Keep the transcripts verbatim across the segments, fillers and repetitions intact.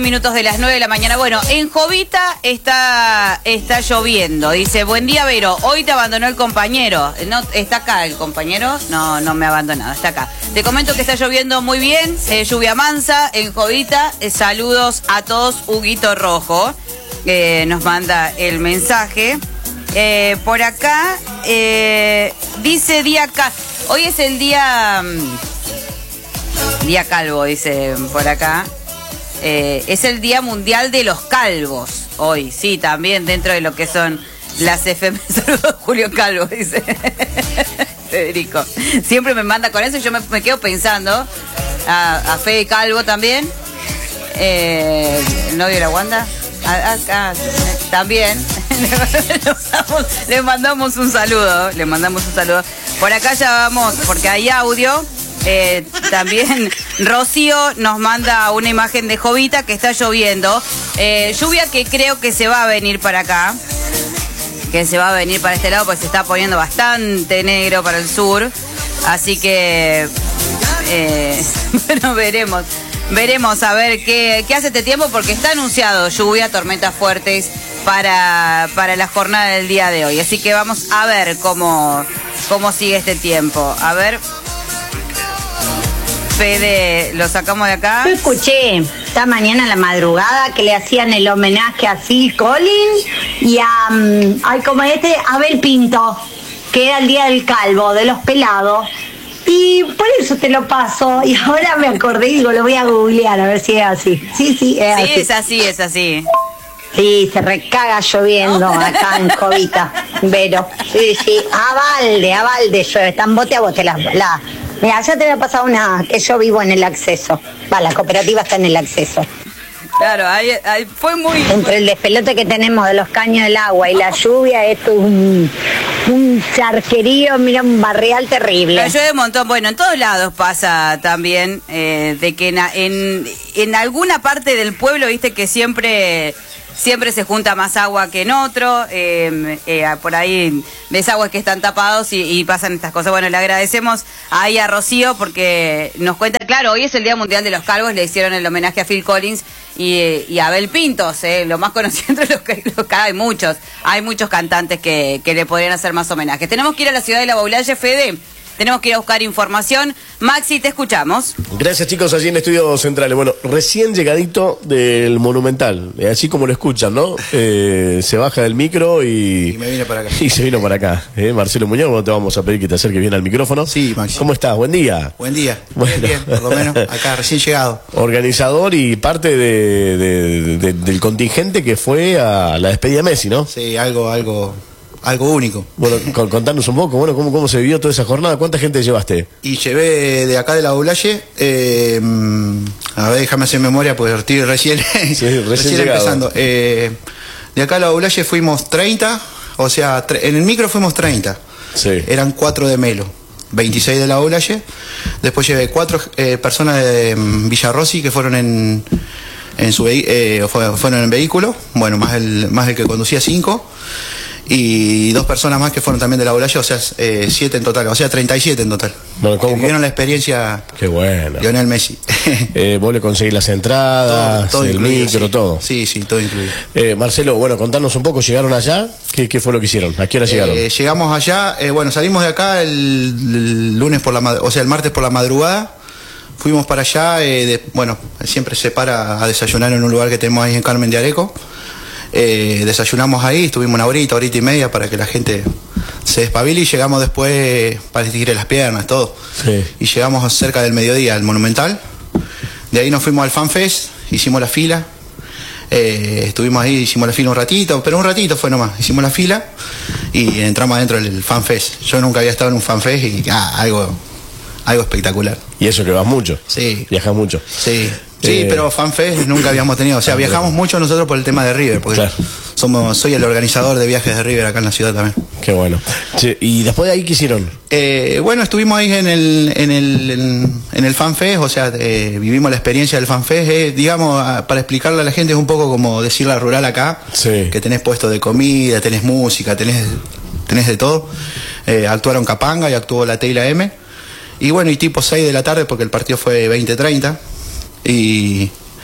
minutos de las nueve de la mañana. Bueno, en Jovita está, está lloviendo. Dice, buen día, Vero. Hoy te abandonó el compañero. No, ¿está acá el compañero? No, no me ha abandonado, está acá. Te comento que está lloviendo muy bien. Eh, lluvia mansa en Jovita. Eh, saludos a todos. Huguito Rojo eh, nos manda el mensaje. Eh, por acá eh, dice día... Ca Hoy es el día... Día calvo, dice por acá. Eh, es el Día Mundial de los Calvos. Hoy, sí, también dentro de lo que son las F M. Saludos, Julio Calvo, dice Federico. Siempre me manda con eso y yo me, me quedo pensando. A, a Fede Calvo también. Eh, el novio de la Wanda. A, a, a, también. Le mandamos un saludo. Le mandamos un saludo. Por acá ya vamos, porque hay audio. Eh, también Rocío nos manda una imagen de Jovita que está lloviendo. Eh, lluvia que creo que se va a venir para acá. Que se va a venir para este lado porque se está poniendo bastante negro para el sur. Así que, eh, bueno, veremos. Veremos a ver qué, qué hace este tiempo porque está anunciado lluvia, tormentas fuertes para, para la jornada del día de hoy. Así que vamos a ver cómo, cómo sigue este tiempo. A ver... Fede, lo sacamos de acá. Yo escuché esta mañana a la madrugada que le hacían el homenaje a Phil Collins y a, um, ay, como este, Abel Pinto, que era el día del calvo, de los pelados. Y por eso te lo paso. Y ahora me acordé y digo, lo voy a googlear a ver si es así. Sí, sí, es sí, así. Sí, es así, es así. Sí, se recaga lloviendo acá en Jovita, Vero. Sí, sí, a balde, a balde llueve, están bote a bote la... la Mira, ya te voy a pasar una, que yo vivo en el acceso. Va, la cooperativa está en el acceso. Claro, ahí, ahí fue muy... Entre el despelote que tenemos de los caños del agua y la lluvia, esto es un, un charquerío, mira, un barrial terrible. Pero llueve un montón. Bueno, en todos lados pasa también eh, de que en, en, en alguna parte del pueblo, viste, que siempre... Siempre se junta más agua que en otro, eh, eh, por ahí desagües que están tapados y, y pasan estas cosas. Bueno, le agradecemos ahí a Rocío porque nos cuenta, claro, hoy es el Día Mundial de los Calvos, le hicieron el homenaje a Phil Collins y, y a Abel Pintos, eh, lo más conocido entre los que los, hay muchos, hay muchos cantantes que, que le podrían hacer más homenajes. Tenemos que ir a la ciudad de La Baulalle, Fede. Tenemos que ir a buscar información. Maxi, te escuchamos. Gracias, chicos, allí en Estudios Centrales. Bueno, recién llegadito del Monumental, así como lo escuchan, ¿no? Eh, se baja del micro y... Y me vine para acá. Y se vino para acá. ¿eh? Marcelo Muñoz, bueno, te vamos a pedir que te acerques bien al micrófono. Sí, Maxi. ¿Cómo estás? Buen día. Buen día. Bueno. Bien, bien, por lo menos acá, recién llegado. Organizador y parte de, de, de, del contingente que fue a la despedida de Messi, ¿no? Sí, algo, algo... Algo único. Bueno, contanos un poco, bueno, cómo, cómo se vivió toda esa jornada, ¿cuánta gente llevaste? Y llevé de acá de La Baulalle, eh, a ver, déjame hacer memoria, pues estoy recién, sí, recién, recién empezando. Eh, de acá a La Baulalle fuimos treinta, o sea, en el micro fuimos treinta. Sí. Eran cuatro de Melo, veintiséis de La Baulalle. Después llevé cuatro eh, personas de Villarrossi que fueron en, en su eh, fueron en vehículo, bueno, más el, más el que conducía, cinco. Y dos personas más que fueron también de La Baulalle, o sea, eh, siete en total, o sea, treinta y siete en total. Bueno, ¿cómo, que vivieron la experiencia. Qué bueno. Lionel Messi. eh, vos le conseguís las entradas, todo, todo el incluido, micro, sí. todo. Sí, sí, todo incluido. Eh, Marcelo, bueno, contanos un poco, ¿llegaron allá? ¿Qué, qué fue lo que hicieron? ¿A qué hora llegaron? Eh, llegamos allá, eh, bueno, salimos de acá el, el lunes por la, o sea, el martes por la madrugada. Fuimos para allá, eh, de, bueno, siempre se para a desayunar en un lugar que tenemos ahí en Carmen de Areco. Eh, desayunamos ahí, estuvimos una horita, horita y media para que la gente se despabile y llegamos después para estirarle las piernas, todo. Sí. Y llegamos cerca del mediodía al Monumental. De ahí nos fuimos al FanFest, hicimos la fila. Eh, estuvimos ahí, hicimos la fila un ratito, pero un ratito fue nomás. Hicimos la fila y entramos adentro del FanFest. Yo nunca había estado en un FanFest y ah, algo, algo espectacular. ¿Y eso que vas mucho? Sí. ¿Viajas mucho? Sí. Sí, Eh, pero FanFest nunca habíamos tenido. O sea, viajamos mucho nosotros por el tema de River, porque claro. somos, soy el organizador de viajes de River acá en la ciudad también. Qué bueno. Che, ¿y después de ahí qué hicieron? Eh, bueno, estuvimos ahí en el, en el, en, en el FanFest, o sea, eh, vivimos la experiencia del FanFest. Eh, digamos, a, para explicarle a la gente es un poco como decir la rural acá, sí. Que tenés puesto de comida, tenés música, tenés, tenés de todo. Eh, actuaron Capanga y actuó la T y la M. Y bueno, y tipo seis de la tarde, porque el partido fue veinte treinta. Y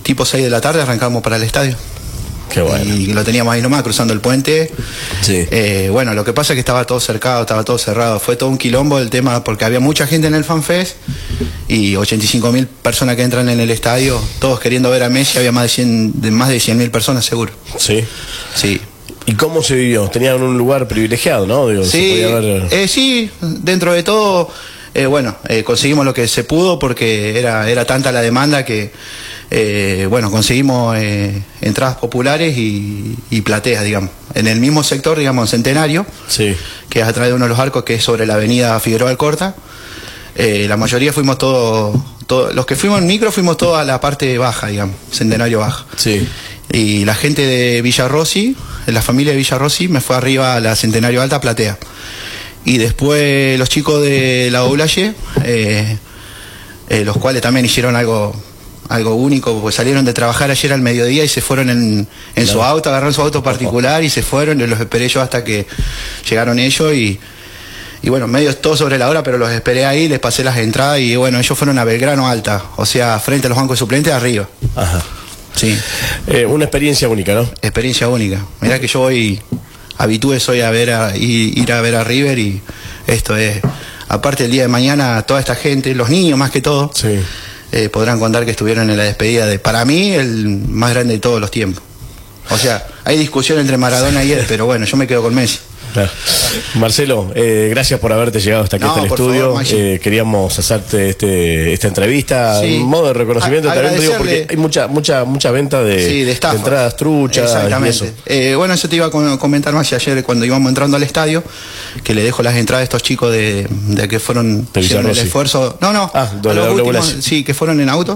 tipo seis de la tarde arrancamos para el estadio. Qué bueno. Y lo teníamos ahí nomás, cruzando el puente. Sí. Eh, bueno, lo que pasa es que estaba todo cercado, estaba todo cerrado. Fue todo un quilombo el tema, porque había mucha gente en el FanFest y ochenta y cinco mil personas que entran en el estadio, todos queriendo ver a Messi. Había más de cien, de más de cien mil personas seguro. Sí. Sí. ¿Y cómo se vivió? Tenían un lugar privilegiado, ¿no? Digo, Sí, se podía ver... eh, sí, dentro de todo, eh, bueno, eh, conseguimos lo que se pudo porque era, era tanta la demanda que... Eh, bueno, conseguimos eh, entradas populares y, y plateas, digamos. En el mismo sector, digamos, Centenario, sí. que es a través de uno de los arcos que es sobre la avenida Figueroa Alcorta. Eh, la mayoría fuimos todos, todo, los que fuimos en micro fuimos todos a la parte baja, digamos, Centenario baja. Sí. Y la gente de Villarrossi, la familia de Villarrossi, me fue arriba a la Centenario Alta platea. Y después los chicos de la Oulaye, eh, eh, los cuales también hicieron algo... algo único, porque salieron de trabajar ayer al mediodía y se fueron en, en su auto, agarraron su auto particular y se fueron, y los esperé yo hasta que llegaron ellos y, y bueno, medio todo sobre la hora, pero los esperé ahí, les pasé las entradas y bueno, ellos fueron a Belgrano Alta, o sea, frente a los bancos de suplentes arriba. Ajá. Sí. Eh, una experiencia única, ¿no? Experiencia única. Mirá que yo voy, habitué soy a ver a, ir, ir a ver a River y esto es, aparte el día de mañana, toda esta gente, los niños más que todo, sí. Eh, podrán contar que estuvieron en la despedida de, para mí, el más grande de todos los tiempos. O sea, hay discusión entre Maradona y él, pero bueno, yo me quedo con Messi. Claro. Marcelo, eh, gracias por haberte llegado hasta aquí, no, hasta el estudio. Favor, eh, queríamos hacerte este, esta entrevista, sí. en modo de reconocimiento, A también digo, porque hay mucha mucha mucha venta de, sí, de, de entradas truchas. Exactamente. Y eso. Eh, bueno, eso te iba a comentar más ayer cuando íbamos entrando al estadio, que le dejo las entradas a estos chicos de, de que fueron hicieron el esfuerzo. No, no, ah, a los últimos, sí, que fueron en auto.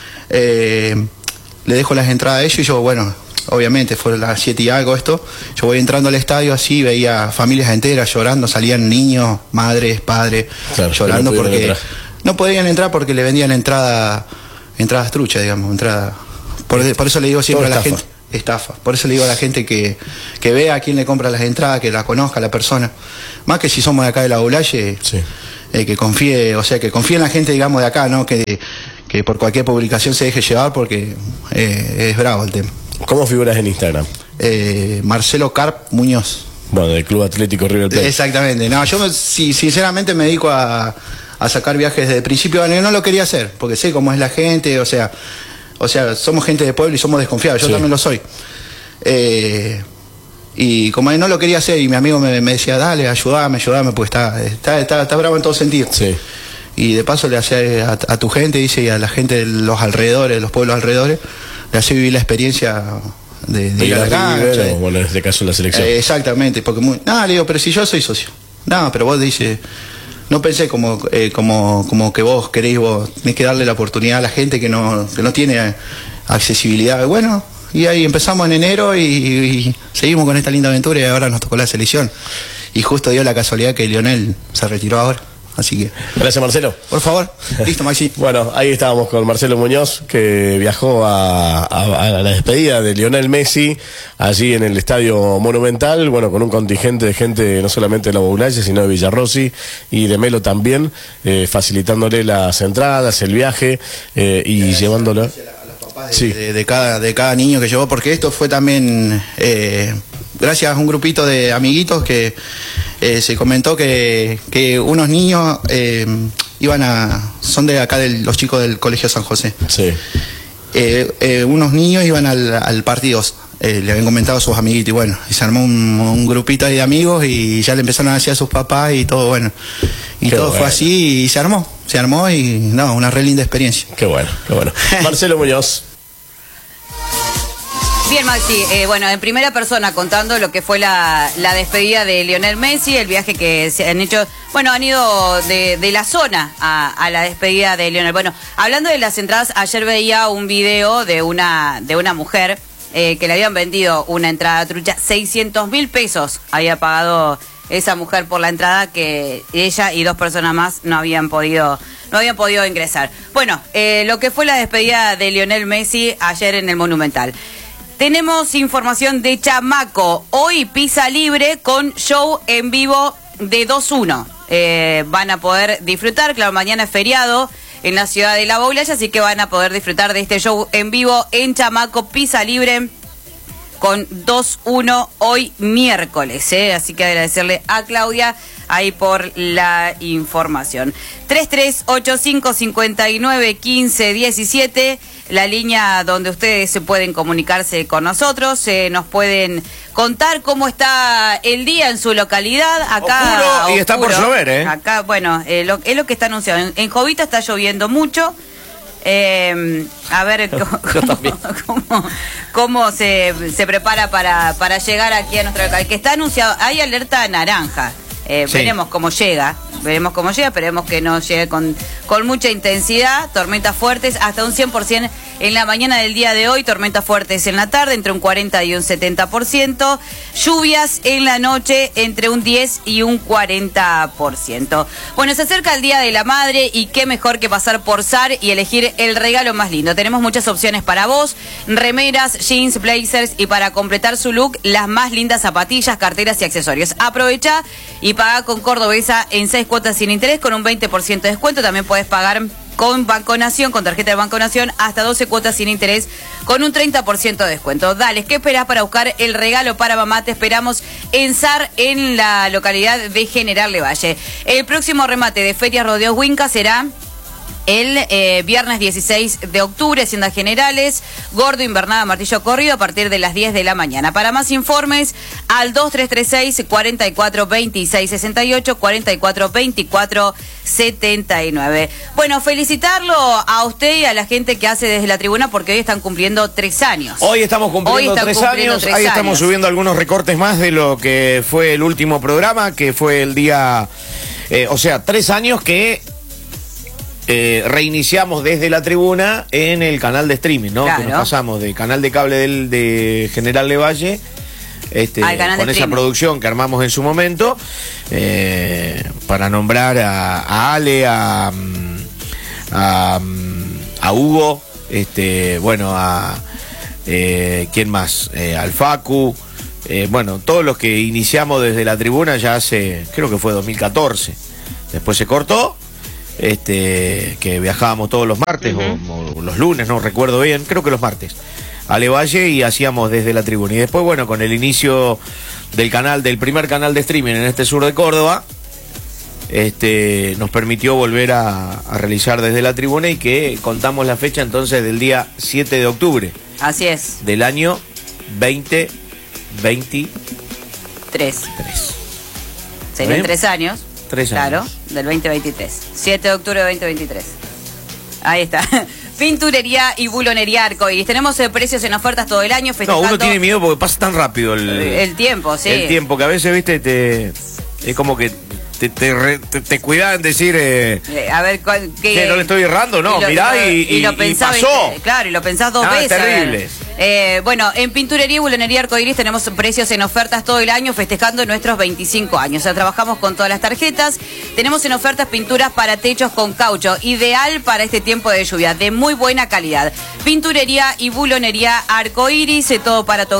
Eh, le dejo las entradas a ellos y yo, bueno, obviamente fueron las siete y algo esto, yo voy entrando al estadio así, veía familias enteras llorando, salían niños, madres, padres, claro, llorando no porque entrar. no podían entrar porque le vendían entrada, entradas truchas, digamos, entrada. Por, por eso le digo siempre Todo a la estafa. gente, estafa, por eso le digo a la gente que, que vea a quién le compra las entradas, que la conozca la persona, más que si somos de acá de la Oulaye, sí. eh, que confíe, o sea, que confíe en la gente, digamos, de acá, ¿no? Que, que por cualquier publicación se deje llevar porque eh, es bravo el tema. ¿Cómo figuras en Instagram? Eh, Marcelo Carp Muñoz. Bueno, del Club Atlético River Plate. Exactamente. No, yo sí, sinceramente me dedico a, a sacar viajes desde el principio. No lo quería hacer, porque sé cómo es la gente, o sea, o sea, somos gente de pueblo y somos desconfiados. Yo sí. también lo soy. Eh, y como no lo quería hacer, y mi amigo me, me decía, dale, ayúdame, ayúdame, porque está, está, está, está bravo en todo sentido. Sí. Y de paso le hace a, a tu gente, dice, y a la gente de los alrededores, de los pueblos alrededores, le hace vivir la experiencia de, de, de ir a la cancha. O, bueno, en este caso la selección. Eh, exactamente, porque muy... No, le digo, pero si yo soy socio. No, pero vos dices, no pensé como, eh, como, como que vos queréis, vos tenés que darle la oportunidad a la gente que no, que no tiene accesibilidad. Bueno, y ahí empezamos en enero y, y seguimos con esta linda aventura y ahora nos tocó la selección. Y justo dio la casualidad que Lionel se retiró ahora. Así que... Gracias, Marcelo. Por favor. Listo, Maxi. Bueno, ahí estábamos con Marcelo Muñoz, que viajó a, a, a la despedida de Lionel Messi, allí en el Estadio Monumental, bueno, con un contingente de gente no solamente de la Oulaye, sino de Villarrossi y de Melo también, eh, facilitándole las entradas, el viaje eh, y Gracias llevándolo... De, sí. de, de, cada, de cada niño que llevó, porque esto fue también... Eh, gracias a un grupito de amiguitos que eh, se comentó que, que unos niños eh, iban a... son de acá de los chicos del Colegio San José. Sí. Eh, eh, unos niños iban al, al partido, eh, le habían comentado a sus amiguitos y bueno, y se armó un, un grupito ahí de amigos y ya le empezaron a decir a sus papás y todo bueno. Y qué todo bueno. Fue así y se armó, se armó y no, una re linda experiencia. Qué bueno, qué bueno. Marcelo Muñoz. Bien, Maxi, eh, bueno, en primera persona contando lo que fue la, la despedida de Lionel Messi, el viaje que se han hecho, bueno, han ido de, de la zona a, a la despedida de Lionel. Bueno, hablando de las entradas, ayer veía un video de una, de una mujer eh, que le habían vendido una entrada trucha, seiscientos mil pesos había pagado esa mujer por la entrada, que ella y dos personas más no habían podido... no habían podido ingresar. Bueno, eh, lo que fue la despedida de Lionel Messi ayer en el Monumental. Tenemos información de Chamaco. Hoy pisa libre con show en vivo de dos uno. Eh, van a poder disfrutar, claro, mañana es feriado. en la ciudad de La Baulaya, así que van a poder disfrutar de este show en vivo en Chamaco, Pisa Libre, con dos uno hoy miércoles, ¿eh? Así que agradecerle a Claudia ahí por la información. tres tres ocho cinco, cinco nueve, uno cinco uno siete, la línea donde ustedes se pueden comunicarse con nosotros, eh, nos pueden contar cómo está el día en su localidad. Acá oscuro, oscuro. Y está por llover, ¿eh? Acá, bueno, eh, lo, es lo que está anunciado. En, en Jovita está lloviendo mucho. Eh, a ver cómo, cómo, cómo se, se prepara para, para llegar aquí a nuestra localidad. Que está anunciado, hay alerta naranja. Eh, sí. Veremos cómo llega, veremos cómo llega, esperemos que no llegue con, con mucha intensidad, tormentas fuertes, hasta un cien por ciento en la mañana del día de hoy, tormentas fuertes en la tarde, entre un cuarenta y un setenta por ciento, lluvias en la noche, entre un diez y un cuarenta por ciento. Bueno, se acerca el Día de la Madre y qué mejor que pasar por S A R y elegir el regalo más lindo. Tenemos muchas opciones para vos, remeras, jeans, blazers y para completar su look, las más lindas zapatillas, carteras y accesorios. Aprovecha y paga con Cordobesa en seis cuotas sin interés con un veinte por ciento de descuento. También puedes pagar con Banco Nación, con tarjeta de Banco Nación, hasta doce cuotas sin interés con un treinta por ciento de descuento. Dale, ¿qué esperás para buscar el regalo para mamá? Te esperamos en S A R, en la localidad de General Lavalle. El próximo remate de Ferias Rodeos Winca será el eh, viernes dieciséis de octubre, Haciendas Generales, Gordo, Invernada, Martillo Corrido, a partir de las diez de la mañana. Para más informes, al dos tres tres seis, cuatro cuatro dos seis seis ocho, cuatro cuatro veinticuatro setenta y nueve. Bueno, felicitarlo a usted y a la gente que hace desde la tribuna, porque hoy están cumpliendo tres años. Hoy estamos cumpliendo, hoy tres, cumpliendo años. tres Ahí años. Estamos subiendo algunos recortes más de lo que fue el último programa, que fue el día... Eh, o sea, tres años que... Eh, reiniciamos desde la tribuna en el canal de streaming, ¿no? Claro. Que nos pasamos de canal de cable del, de General Lavalle, este, con esa streaming. Producción que armamos en su momento, eh, para nombrar a, a Ale, a, a, a Hugo, este, bueno, a eh, ¿quién más? Eh, al Facu, eh, bueno, todos los que iniciamos desde la tribuna ya hace, creo que fue dos mil catorce. Después se cortó. Este, que viajábamos todos los martes, uh-huh. o, o los lunes, no recuerdo bien, creo que los martes, a Levalle, y hacíamos desde la tribuna. Y después, bueno, con el inicio del canal, del primer canal de streaming en este sur de Córdoba, este, nos permitió volver a, a realizar desde la tribuna, y que contamos la fecha entonces del día siete de octubre. Así es. Del año veinte veintitrés. Tres. Serían tres años. Tres años. Claro, del veinte veintitrés. siete de octubre de veinte veintitrés. Ahí está. Pinturería y bulonería Arcoiris. Tenemos eh, precios en ofertas todo el año. No, uno tiene miedo porque pasa tan rápido el, el tiempo, sí. El tiempo, que a veces, viste, te es como que te, te, re, te, te cuidan decir... Eh, a ver, ¿qué, que no le estoy errando? No, y lo, mirá y, y, y, lo pensás, y pasó. ¿Viste? Claro, y lo pensás dos ah, veces. Terrible. Eh, bueno, en Pinturería y Bulonería Arcoiris tenemos precios en ofertas todo el año, festejando nuestros veinticinco años. O sea, trabajamos con todas las tarjetas. Tenemos en ofertas pinturas para techos con caucho, ideal para este tiempo de lluvia, de muy buena calidad. Pinturería y Bulonería Arcoiris, todo para tu hogar.